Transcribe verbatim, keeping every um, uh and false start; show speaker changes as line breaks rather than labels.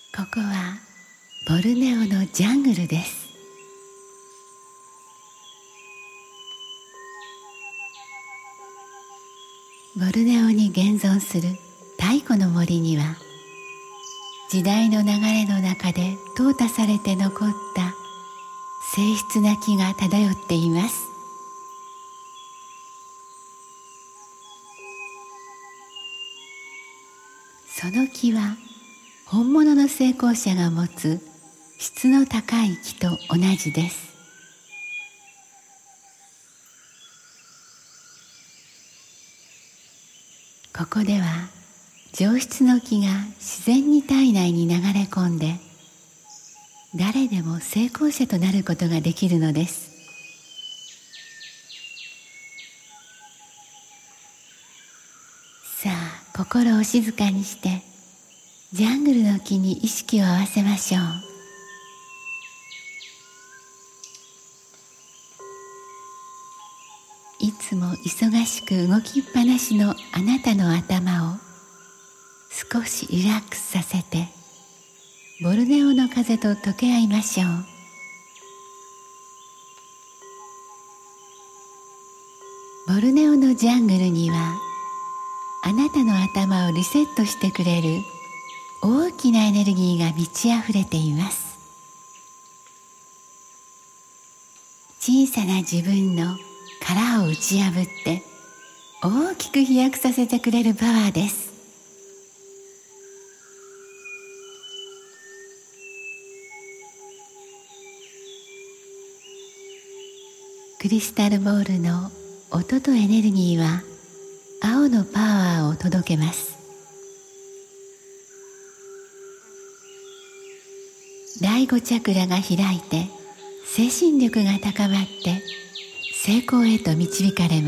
ここはボルネオのジャングルです。ボルネオに現存する太古の森には、時代の流れの中で淘汰されて残った静謐な木が漂っています。その木は本物の成功者が持つ質の高い木と同じです。ここでは上質の木が自然に体内に流れ込んで、誰でも成功者となることができるのです。さあ、心を静かにしてジャングルの木に意識を合わせましょう。いつも忙しく動きっぱなしのあなたの頭を少しリラックスさせて、ボルネオの風と溶け合いましょう。ボルネオのジャングルには、あなたの頭をリセットしてくれる大きなエネルギーが満ち溢れています。小さな自分の殻を打ち破って大きく飛躍させてくれるパワーです。クリスタルボールの音とエネルギーは青のパワーを届けます。第五チャクラが開いて、精神力が高まって成功へと導かれます。